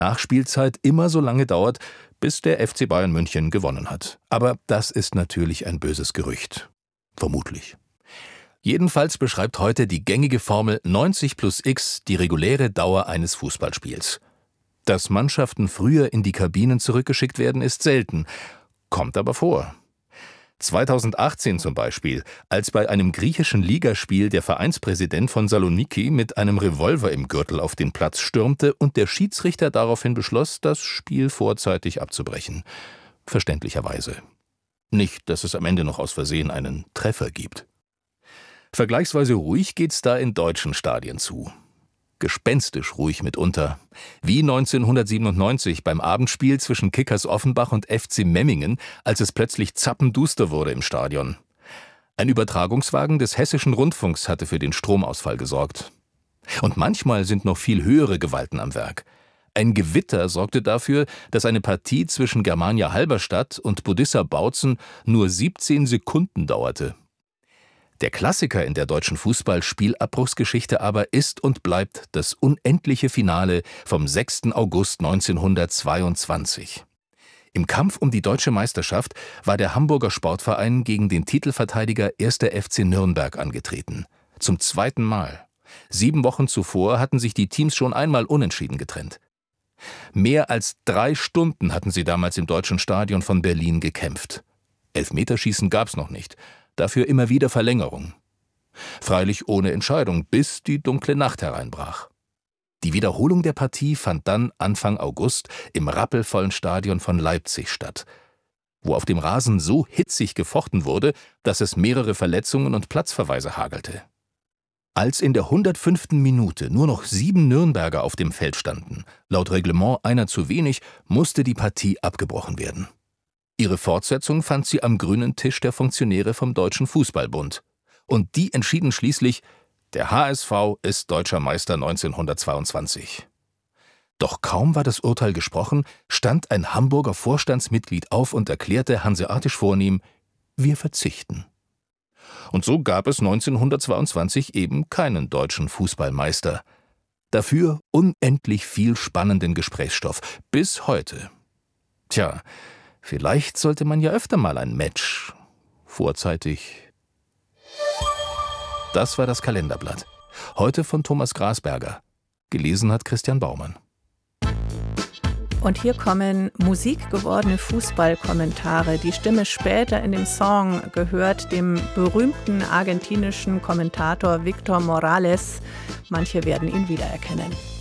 Nachspielzeit immer so lange dauert, bis der FC Bayern München gewonnen hat. Aber das ist natürlich ein böses Gerücht. Vermutlich. Jedenfalls beschreibt heute die gängige Formel 90 plus X die reguläre Dauer eines Fußballspiels. Dass Mannschaften früher in die Kabinen zurückgeschickt werden, ist selten, kommt aber vor. 2018 zum Beispiel, als bei einem griechischen Ligaspiel der Vereinspräsident von Saloniki mit einem Revolver im Gürtel auf den Platz stürmte und der Schiedsrichter daraufhin beschloss, das Spiel vorzeitig abzubrechen. Verständlicherweise. Nicht, dass es am Ende noch aus Versehen einen Treffer gibt. Vergleichsweise ruhig geht's da in deutschen Stadien zu. Gespenstisch ruhig mitunter. Wie 1997 beim Abendspiel zwischen Kickers Offenbach und FC Memmingen, als es plötzlich zappenduster wurde im Stadion. Ein Übertragungswagen des Hessischen Rundfunks hatte für den Stromausfall gesorgt. Und manchmal sind noch viel höhere Gewalten am Werk. Ein Gewitter sorgte dafür, dass eine Partie zwischen Germania Halberstadt und Budissa Bautzen nur 17 Sekunden dauerte. Der Klassiker in der deutschen Fußballspielabbruchsgeschichte aber ist und bleibt das unendliche Finale vom 6. August 1922. Im Kampf um die deutsche Meisterschaft war der Hamburger Sportverein gegen den Titelverteidiger 1. FC Nürnberg angetreten. Zum 2. Mal. 7 Wochen zuvor hatten sich die Teams schon einmal unentschieden getrennt. Mehr als 3 Stunden hatten sie damals im Deutschen Stadion von Berlin gekämpft. Elfmeterschießen gab's noch nicht. Dafür immer wieder Verlängerung. Freilich ohne Entscheidung, bis die dunkle Nacht hereinbrach. Die Wiederholung der Partie fand dann Anfang August im rappelvollen Stadion von Leipzig statt, wo auf dem Rasen so hitzig gefochten wurde, dass es mehrere Verletzungen und Platzverweise hagelte. Als in der 105. Minute nur noch 7 Nürnberger auf dem Feld standen, laut Reglement einer zu wenig, musste die Partie abgebrochen werden. Ihre Fortsetzung fand sie am grünen Tisch der Funktionäre vom Deutschen Fußballbund. Und die entschieden schließlich, der HSV ist Deutscher Meister 1922. Doch kaum war das Urteil gesprochen, stand ein Hamburger Vorstandsmitglied auf und erklärte hanseatisch vornehm, wir verzichten. Und so gab es 1922 eben keinen deutschen Fußballmeister. Dafür unendlich viel spannenden Gesprächsstoff, bis heute. Tja, vielleicht sollte man ja öfter mal ein Match vorzeitig. Das war das Kalenderblatt. Heute von Thomas Grasberger. Gelesen hat Christian Baumann. Und hier kommen musikgewordene Fußballkommentare. Die Stimme später in dem Song gehört dem berühmten argentinischen Kommentator Víctor Morales. Manche werden ihn wiedererkennen.